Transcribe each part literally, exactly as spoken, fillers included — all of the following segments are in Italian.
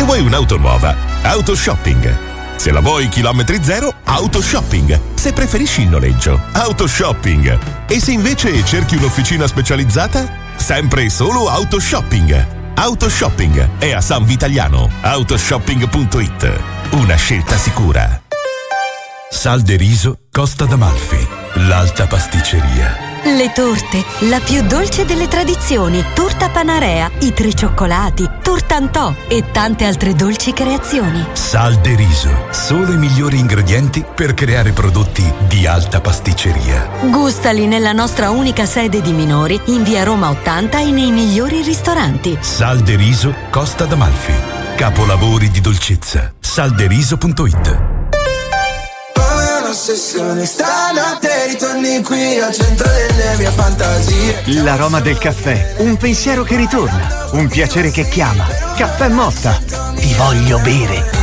Se vuoi un'auto nuova, Autoshopping. Se la vuoi chilometri zero, Autoshopping. Se preferisci il noleggio, Autoshopping. E se invece cerchi un'officina specializzata, sempre e solo Autoshopping. Autoshopping è a San Vitaliano. Autoshopping punto it. Una scelta sicura. Sal de riso Costa d'Amalfi, l'alta pasticceria. Le torte, la più dolce delle tradizioni, torta Panarea, i tre cioccolati, torta Antò e tante altre dolci creazioni. Sal de riso, solo i migliori ingredienti per creare prodotti di alta pasticceria. Gustali nella nostra unica sede di Minori, in via Roma ottanta e nei migliori ristoranti. Sal de riso Costa d'Amalfi, capolavori di dolcezza. salderiso punto it. Ossessione, stanotte ritorni qui al centro delle mie fantasie. L'aroma del caffè, un pensiero che ritorna, un piacere che chiama. Caffè Motta, ti voglio bere.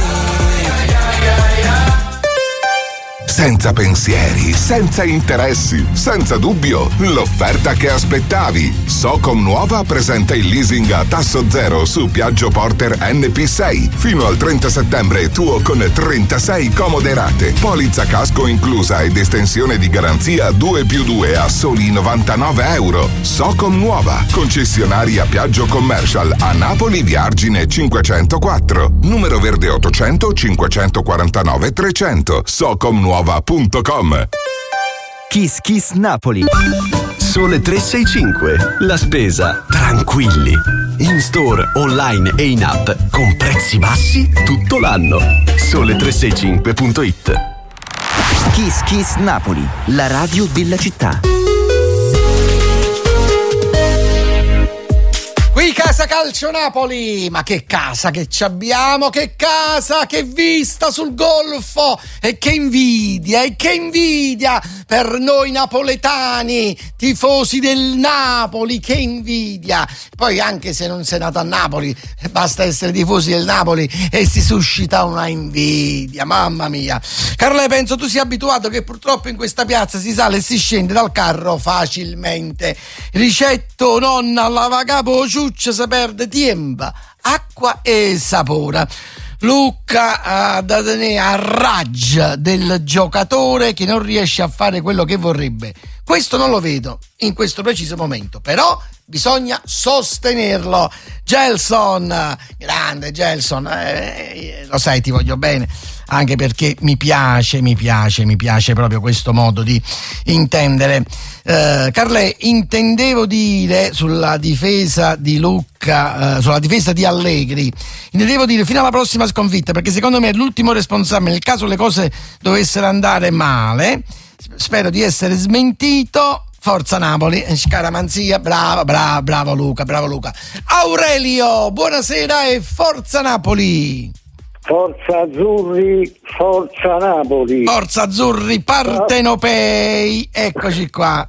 Senza pensieri, senza interessi, senza dubbio, l'offerta che aspettavi. Socom Nuova presenta il leasing a tasso zero su Piaggio Porter N P sei. Fino al trenta settembre tuo con trentasei comode rate. Polizza casco inclusa ed estensione di garanzia due più due a soli novantanove euro. Socom Nuova, concessionaria Piaggio Commercial a Napoli via Argine cinquecentoquattro. Numero verde ottocento cinquecentoquarantanove trecento. Socom Nuova. Kiss Kiss Napoli. Sole tre sei cinque. La spesa tranquilli. In store, online e in app con prezzi bassi tutto l'anno. sole tre sei cinque punto it. Kiss Kiss Napoli, la radio della città. Qui Casa Calcio Napoli, ma che casa che ci abbiamo, che casa, che vista sul golfo e che invidia, e che invidia per noi napoletani, tifosi del Napoli, che invidia. Poi anche se non sei nato a Napoli, basta essere tifosi del Napoli e si suscita una invidia, mamma mia. Carle, penso tu sia abituato che purtroppo in questa piazza si sale e si scende dal carro facilmente. Ricetto nonna lavacapo ciuccia si perde tempo, acqua e sapore. Lucca ha da tenere a raggia del giocatore che non riesce a fare quello che vorrebbe. Questo non lo vedo in questo preciso momento, però bisogna sostenerlo. Gelson, grande Gelson, eh, lo sai, ti voglio bene, anche perché mi piace, mi piace, mi piace proprio questo modo di intendere. Eh, Carle, intendevo dire sulla difesa di Lucca, eh, sulla difesa di Allegri, intendevo dire fino alla prossima sconfitta, perché secondo me è l'ultimo responsabile nel caso le cose dovessero andare male. Spero di essere smentito. Forza Napoli, scaramanzia, bravo, bravo, bravo Luca, bravo Luca. Aurelio, buonasera e forza Napoli. Forza Azzurri, forza Napoli. Forza Azzurri, partenopei, eccoci qua.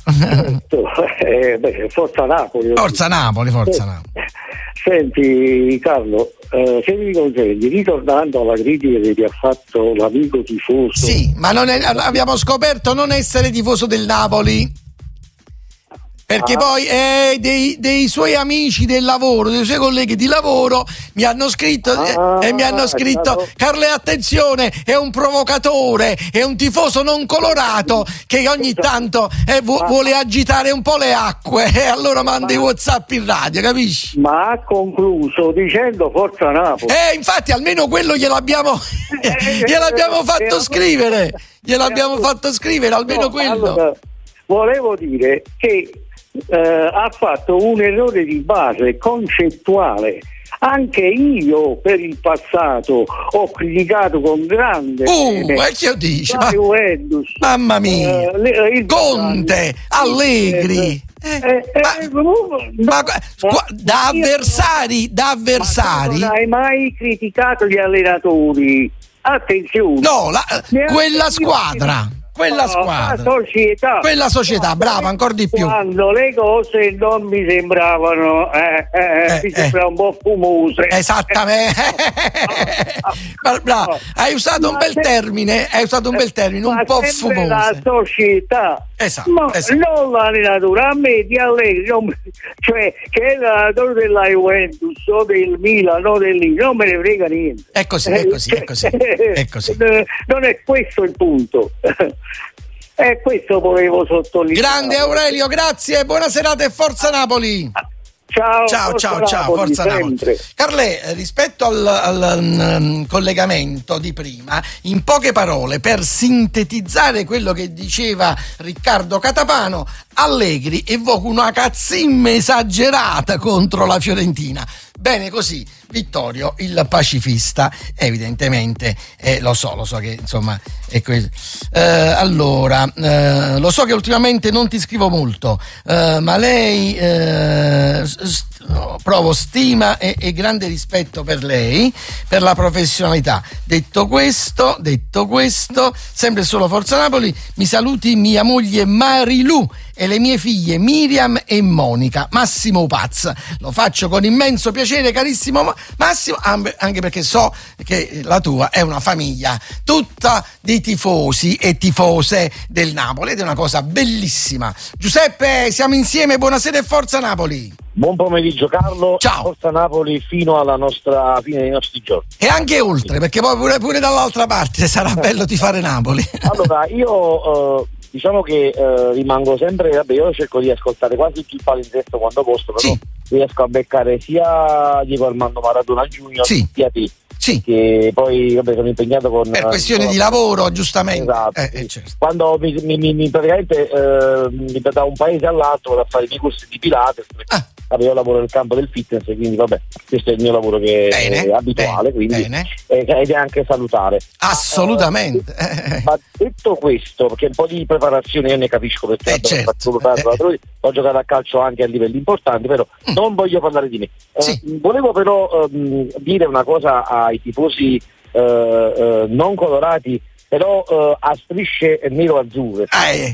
Eh, beh, forza Napoli. Forza Napoli, forza Napoli. Senti Carlo, eh, se mi consenti, ritornando alla critica che ti ha fatto l'amico tifoso. Sì, ma non è, abbiamo scoperto non essere tifoso del Napoli. Perché ah. poi eh, dei, dei suoi amici del lavoro, dei suoi colleghi di lavoro mi hanno scritto ah, eh, e mi hanno scritto stato... Carle, attenzione, è un provocatore, è un tifoso non colorato che ogni tanto eh, vu- vuole agitare un po' le acque e allora manda i WhatsApp in radio, capisci? Ma ha concluso dicendo forza Napoli. Eh, infatti almeno quello gliel'abbiamo gliel'abbiamo fatto scrivere, gliel'abbiamo fatto scrivere almeno no, quello. Allora, volevo dire che Uh, ha fatto un errore di base concettuale. Anche io per il passato ho criticato con grande uh, e che dici? Ma... mamma mia, uh, le, il Conte, Allegri eh, eh, eh, ma, ma, ma, da avversari da avversari non hai mai criticato gli allenatori, attenzione, no, la, quella squadra Quella squadra, la società, quella società, brava, ancora di più. Quando le cose non mi sembravano, eh, eh, eh, mi sembrava un po' fumose. Esattamente. Bravo, hai usato un bel termine, hai usato un bel termine, un po' fumoso. La società Esatto, ma esatto. non l'allenatore, a me di Allegri, non, cioè che è l'allenatore della Juventus o del Milan o dell'Inter, non me ne frega niente. È così, è così, è così, è così. Non è questo il punto. E questo volevo sottolineare. Grande Aurelio, grazie, buona serata e forza Napoli. Ciao, ciao, forza ciao, ciao, Napoli, forza sempre. Napoli. Carlè, rispetto al, al um, collegamento di prima, in poche parole, per sintetizzare quello che diceva Riccardo Catapano, Allegri evoca una cazzimma esagerata contro la Fiorentina. Bene così, Vittorio, il pacifista, evidentemente, eh, lo so, lo so che insomma è que- eh, allora, eh, lo so che ultimamente non ti scrivo molto, eh, ma lei eh, st- provo stima e-, e grande rispetto per lei, per la professionalità. Detto questo, detto questo, sempre solo Forza Napoli, mi saluti mia moglie Marilu e le mie figlie Miriam e Monica. Massimo Paz, lo faccio con immenso piacere, carissimo Massimo, anche perché so che la tua è una famiglia tutta di tifosi e tifose del Napoli ed è una cosa bellissima. Giuseppe, siamo insieme, buonasera e forza Napoli. Buon pomeriggio Carlo. Ciao. Forza Napoli fino alla nostra fine dei nostri giorni. E anche oltre, perché poi pure, pure dall'altra parte sarà bello tifare Napoli. Allora, io... Uh... diciamo che eh, rimango sempre, vabbè, io cerco di ascoltare quasi tutto il palinsesto quando posso, però sì, riesco a beccare sia Diego Armando Maradona Junior sì, sia te, sì, che poi vabbè sono impegnato con per questioni uh, di lavoro, giustamente. Esatto, eh, sì. eh, certo. Quando mi, mi, mi praticamente eh, mi da un paese all'altro vado a fare i miei corsi di Pilates. Ah. Vabbè, io lavoro nel campo del fitness, quindi vabbè, questo è il mio lavoro che bene, è abituale, bene, quindi bene. Ed è anche salutare. Assolutamente. Eh, ma detto questo, perché un po' di preparazione io ne capisco, perché eh, certo. fatto, eh, ho giocato a calcio anche a livelli importanti, però mm. non voglio parlare di me. Eh, sì. Volevo però um, dire una cosa ai tifosi uh, uh, non colorati, però uh, a strisce nero-azzurre. Eh,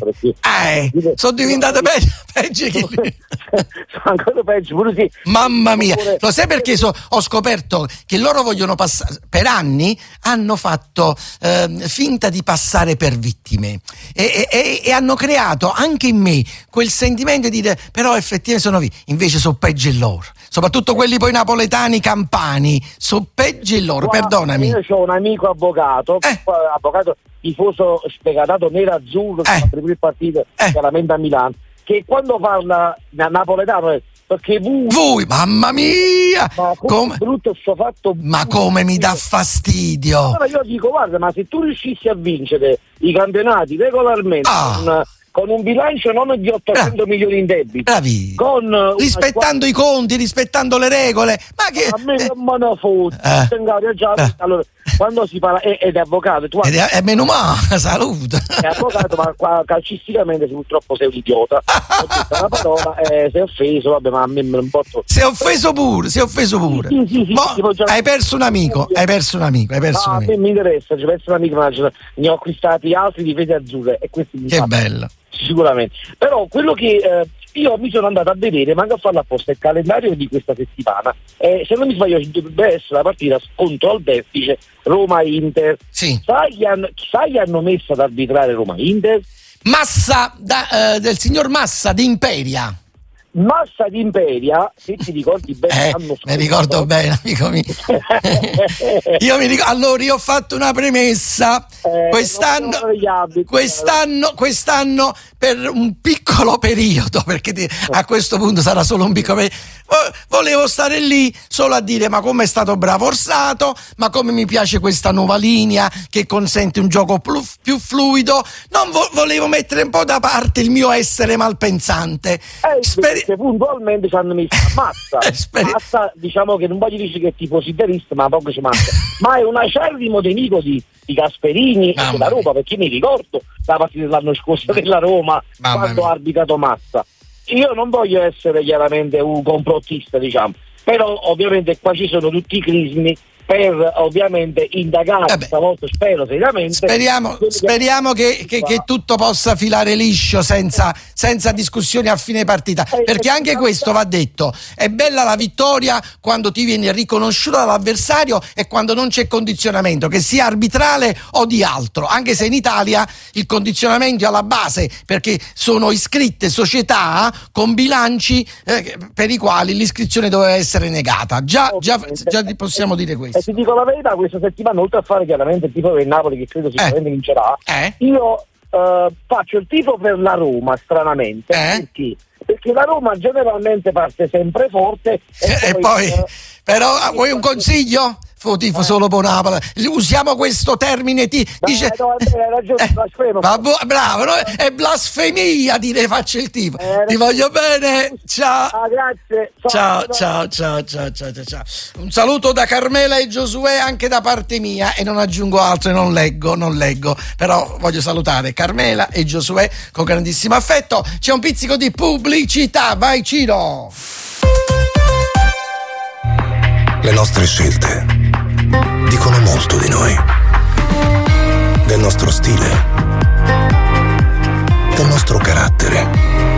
eh, sono diventate peggio, peggio che sono ancora peggio, pure sì. Mamma mia, pure... lo sai perché so, ho scoperto che loro vogliono passare, per anni hanno fatto eh, finta di passare per vittime e, e, e hanno creato anche in me quel sentimento di dire però effettivamente sono vittime, invece sono peggio loro. Soprattutto quelli poi napoletani, campani, sono peggio loro, Guarda, perdonami. Io ho un amico avvocato, eh. avvocato tifoso sfegatato nero-azzurro, eh. per il partito eh. chiaramente a Milano, che quando parla napoletano è perché voi, voi mamma mia, ma come brutto sto fatto, ma come mi dà fastidio. Allora io dico guarda, ma se tu riuscissi a vincere i campionati regolarmente ah. con, con un bilancio non di ottocento Bra- milioni in debito, con rispettando squ- i conti, rispettando le regole, ma che a me non me ne foto eh. già, eh. Allora quando si parla ed è avvocato tu ed è, è meno male, salute, è avvocato, ma qua, calcisticamente purtroppo sei un idiota. Ho detto una parola, eh, sei offeso, vabbè, ma a me non posso. Sei offeso pure, sei offeso pure. Sì, sì, sì, Mo, già... hai perso un amico, hai perso un amico, hai perso no, un amico. A me mi interessa, ci perso un amico, ma ne ho acquistati altri difese azzurre e questi mi che fanno. Bello. Sicuramente. Però quello che eh, io mi sono andato a vedere, manco a farlo apposta, il calendario di questa settimana. Eh, se non mi sbaglio dovrebbe essere la partita scontro al vertice Roma-Inter. Sì. Sai, hanno, sai hanno messo ad arbitrare Roma-Inter? Massa da, eh, del signor Massa di Imperia. Massa di Imperia, se ti ricordi bene, eh, l'anno scorso, mi ricordo bene, amico mio. io mi ricordo, allora io ho fatto una premessa. Eh, quest'anno, quest'anno, quest'anno per un piccolo periodo, perché ti, a questo punto sarà solo un piccolo periodo. Volevo stare lì solo a dire ma come è stato bravo Orsato, ma come mi piace questa nuova linea che consente un gioco più, più fluido. Non vo- volevo mettere un po' da parte il mio essere malpensante. Eh, Speri- perché puntualmente ci hanno messo Massa. Speri- Massa, diciamo che non voglio dire che è tifosiderista, ma poco ci manca. Ma è un acerrimo nemico di, di Gasperini e della Roma, perché mi ricordo la partita dell'anno scorso della Roma, Mamma quando mia. ha arbitrato Massa. Io non voglio essere chiaramente un complottista, diciamo, però ovviamente qua ci sono tutti i crismi per ovviamente indagare, Vabbè. stavolta spero seriamente. Speriamo, speriamo che, che, che tutto possa filare liscio senza, senza discussioni a fine partita, perché anche questo va detto, è bella la vittoria quando ti viene riconosciuta dall'avversario e quando non c'è condizionamento, che sia arbitrale o di altro, anche se in Italia il condizionamento è alla base, perché sono iscritte società con bilanci eh, per i quali l'iscrizione doveva essere negata. Già, già, già possiamo dire questo. E ti dico la verità, questa settimana, oltre a fare chiaramente il tifo per il Napoli, che credo sicuramente eh. vincerà, eh. io uh, faccio il tifo per la Roma, stranamente, eh. perché? Perché la Roma generalmente parte sempre forte e, e poi, poi uh, però vuoi un consiglio? Fu tifo eh. solo per Napoli. Usiamo questo termine, ti Beh, dice no, hai ragione, eh, blasfemo. bravo, no? È blasfemia dire faccio il tifo. Eh, ti voglio bene. Ciao. Ah, grazie. Ciao, ciao, ciao, ciao, ciao, ciao, ciao. Un saluto da Carmela e Giosuè anche da parte mia, e non aggiungo altro e non leggo, non leggo. Però voglio salutare Carmela e Giosuè con grandissimo affetto. C'è un pizzico di pubblicità, vai Ciro. Le nostre scelte dicono molto di noi, del nostro stile, del nostro carattere,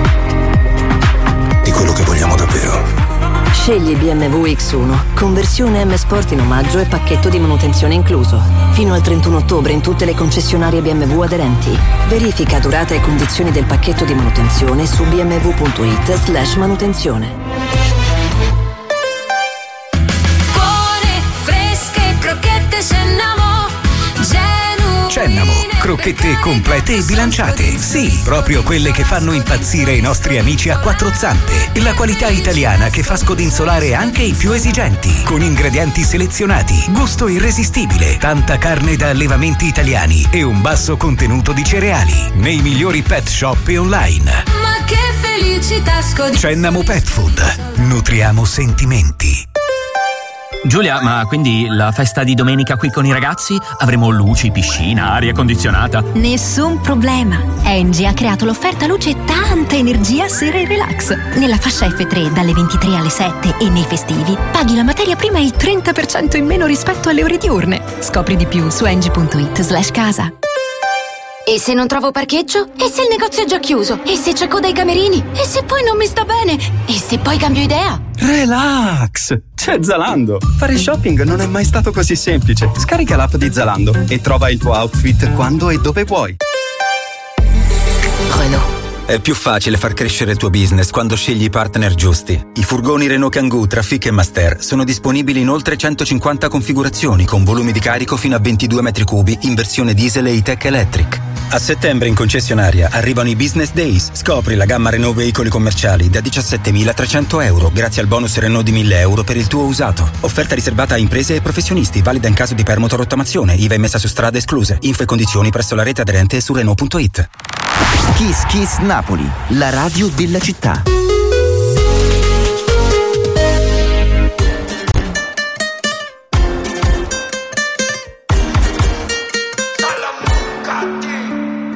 di quello che vogliamo davvero. Scegli B M W X uno, conversione M Sport in omaggio e pacchetto di manutenzione incluso. Fino al trentuno ottobre in tutte le concessionarie B M W aderenti. Verifica durata e condizioni del pacchetto di manutenzione su bmw.it slash manutenzione. Cennamo, crocchette complete e bilanciate. Sì, proprio quelle che fanno impazzire i nostri amici a quattro zampe. La qualità italiana che fa scodinzolare anche i più esigenti. Con ingredienti selezionati, gusto irresistibile, tanta carne da allevamenti italiani e un basso contenuto di cereali. Nei migliori pet shop e online. Ma che felicità scodinzolare. Cennamo Pet Food. Nutriamo sentimenti. Giulia, ma quindi la festa di domenica qui con i ragazzi? Avremo luci, piscina, aria condizionata? Nessun problema. Engie ha creato l'offerta luce tanta energia sera e relax. Nella fascia F tre dalle ventitré alle sette e nei festivi paghi la materia prima il trenta per cento in meno rispetto alle ore diurne. Scopri di più su engie.it slash casa. E se non trovo parcheggio? E se il negozio è già chiuso? E se c'è coda ai camerini? E se poi non mi sta bene? E se poi cambio idea? Relax! C'è Zalando! Fare shopping non è mai stato così semplice. Scarica l'app di Zalando e trova il tuo outfit quando e dove vuoi. Renault. È più facile far crescere il tuo business quando scegli i partner giusti. I furgoni Renault Kangoo, Trafic e Master sono disponibili in oltre centocinquanta configurazioni con volumi di carico fino a ventidue metri cubi in versione diesel e E-Tech Electric. A settembre in concessionaria arrivano i Business Days. Scopri la gamma Renault veicoli commerciali da diciassettemilatrecento euro grazie al bonus Renault di mille euro per il tuo usato. Offerta riservata a imprese e professionisti, valida in caso di permuto rottamazione, I V A messa su strada escluse. Info e condizioni presso la rete aderente su Renault punto it. Kiss Kiss Napoli, la radio della città.